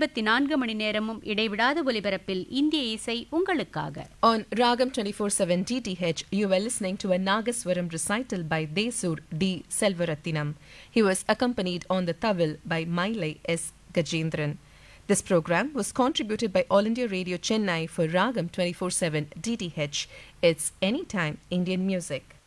24 மணி நேரமும் இடைவிடாத ஒலிபரப்பில் இந்திய இசை உங்களுக்காக. On Ragam 24/7 DTH, you were listening to a Nagaswaram recital by Desur D. Selvarathinam. He was accompanied on the tawil by Mailai S. Gajendran. This program was contributed by All India Radio Chennai for Ragam 24/7 DTH. It's Anytime Indian Music.